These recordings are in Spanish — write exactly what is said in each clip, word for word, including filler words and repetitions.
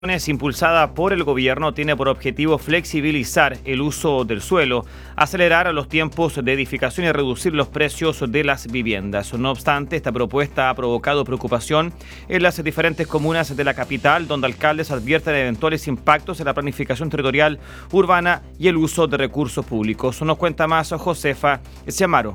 impulsada por el gobierno tiene por objetivo flexibilizar el uso del suelo, acelerar los tiempos de edificación y reducir los precios de las viviendas. No obstante, esta propuesta ha provocado preocupación en las diferentes comunas de la capital, donde alcaldes advierten de eventuales impactos en la planificación territorial urbana y el uso de recursos públicos. Nos cuenta más Josefa Ciamaro.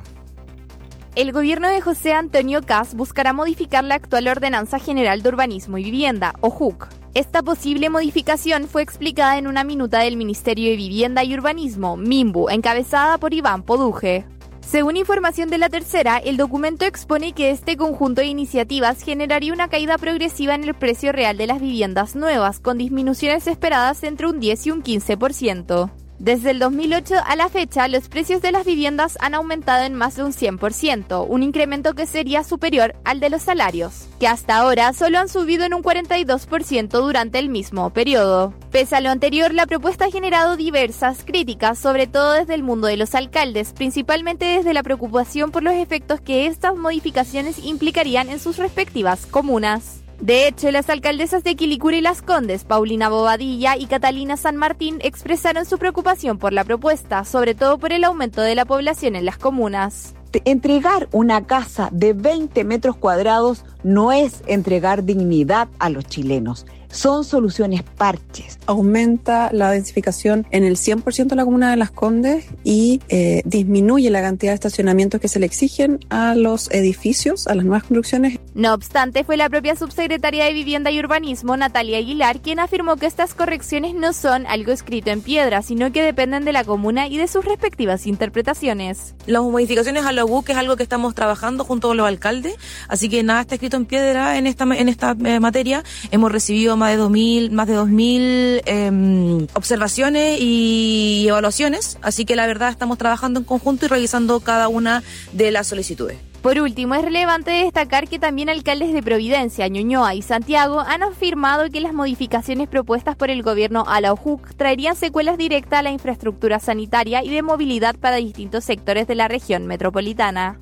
El gobierno de José Antonio Kast buscará modificar la actual Ordenanza General de Urbanismo y Vivienda, o J U C. Esta posible modificación fue explicada en una minuta del Ministerio de Vivienda y Urbanismo, MIMBU, encabezada por Iván Poduje. Según información de La Tercera, el documento expone que este conjunto de iniciativas generaría una caída progresiva en el precio real de las viviendas nuevas, con disminuciones esperadas entre un diez y un quince por ciento. Desde el dos mil ocho a la fecha, los precios de las viviendas han aumentado en más de un cien por ciento, un incremento que sería superior al de los salarios, que hasta ahora solo han subido en un cuarenta y dos por ciento durante el mismo periodo. Pese a lo anterior, la propuesta ha generado diversas críticas, sobre todo desde el mundo de los alcaldes, principalmente desde la preocupación por los efectos que estas modificaciones implicarían en sus respectivas comunas. De hecho, las alcaldesas de Quilicura y Las Condes, Paulina Bobadilla y Catalina San Martín, expresaron su preocupación por la propuesta, sobre todo por el aumento de la población en las comunas. Entregar una casa de veinte metros cuadrados no es entregar dignidad a los chilenos. Son soluciones parches. Aumenta la densificación en el cien por ciento de la comuna de Las Condes y eh, disminuye la cantidad de estacionamientos que se le exigen a los edificios, a las nuevas construcciones. No obstante, fue la propia subsecretaria de Vivienda y Urbanismo, Natalia Aguilar, quien afirmó que estas correcciones no son algo escrito en piedra, sino que dependen de la comuna y de sus respectivas interpretaciones. Las modificaciones a la U C es algo que estamos trabajando junto con los alcaldes, así que nada está escrito en piedra en esta, en esta eh, materia. Hemos recibido más de dos mil, más de dos mil eh, observaciones y evaluaciones, así que la verdad estamos trabajando en conjunto y revisando cada una de las solicitudes. Por último, es relevante destacar que también alcaldes de Providencia, Ñuñoa y Santiago han afirmado que las modificaciones propuestas por el gobierno a la J U C traerían secuelas directas a la infraestructura sanitaria y de movilidad para distintos sectores de la región metropolitana.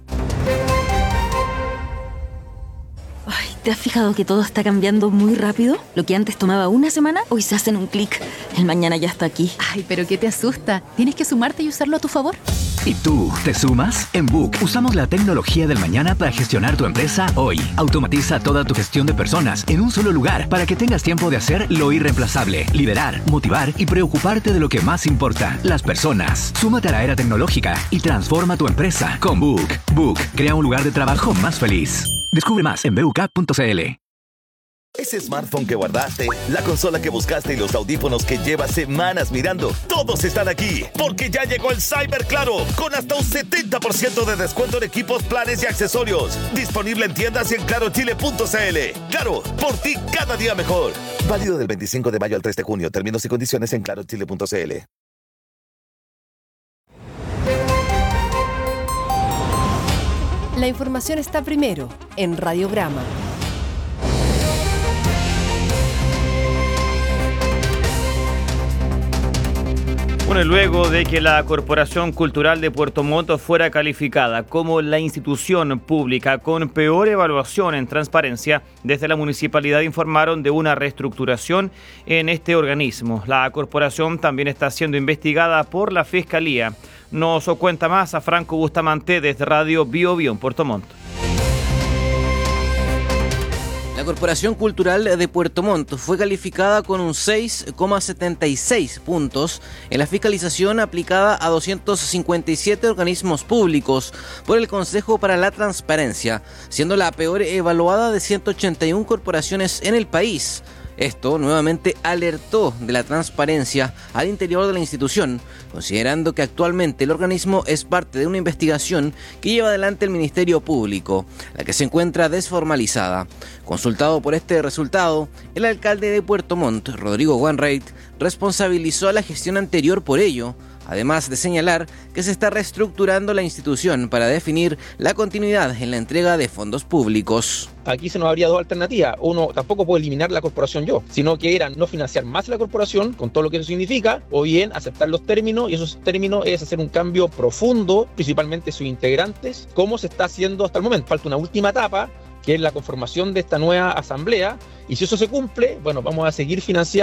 Ay, ¿te has fijado que todo está cambiando muy rápido? Lo que antes tomaba una semana, hoy se hace en un clic. El mañana ya está aquí. Ay, pero ¿qué te asusta? Tienes que sumarte y usarlo a tu favor. ¿Y tú, te sumas? En Book usamos la tecnología del mañana para gestionar tu empresa hoy. Automatiza toda tu gestión de personas en un solo lugar para que tengas tiempo de hacer lo irreemplazable, liderar, motivar y preocuparte de lo que más importa, las personas. Súmate a la era tecnológica y transforma tu empresa con Book. Book crea un lugar de trabajo más feliz. Descubre más en bucap punto c l. Ese smartphone que guardaste, la consola que buscaste y los audífonos que llevas semanas mirando, todos están aquí, porque ya llegó el Cyber Claro, con hasta un setenta por ciento de descuento en equipos, planes y accesorios. Disponible en tiendas y en claro chile punto c l. Claro, por ti cada día mejor. Válido del veinticinco de mayo al tres de junio. Términos y condiciones en claro chile punto c l. La información está primero en Radiograma. Bueno, luego de que la Corporación Cultural de Puerto Montt fuera calificada como la institución pública con peor evaluación en transparencia, desde la municipalidad informaron de una reestructuración en este organismo. La corporación también está siendo investigada por la Fiscalía. Nos cuenta más a Franco Bustamante desde Radio Bio Bio en Puerto Montt. La Corporación Cultural de Puerto Montt fue calificada con un seis coma setenta y seis puntos en la fiscalización aplicada a doscientos cincuenta y siete organismos públicos por el Consejo para la Transparencia, siendo la peor evaluada de ciento ochenta y una corporaciones en el país. Esto nuevamente alertó de la transparencia al interior de la institución, considerando que actualmente el organismo es parte de una investigación que lleva adelante el Ministerio Público, la que se encuentra desformalizada. Consultado por este resultado, el alcalde de Puerto Montt, Rodrigo Wainwright, responsabilizó a la gestión anterior por ello, además de señalar que se está reestructurando la institución para definir la continuidad en la entrega de fondos públicos. Aquí se nos habría dos alternativas. Uno, tampoco puedo eliminar la corporación yo, sino que era no financiar más la corporación con todo lo que eso significa, o bien aceptar los términos, y esos términos es hacer un cambio profundo, principalmente sus integrantes, como se está haciendo hasta el momento. Falta una última etapa, que es la conformación de esta nueva asamblea, y si eso se cumple, bueno, vamos a seguir financiando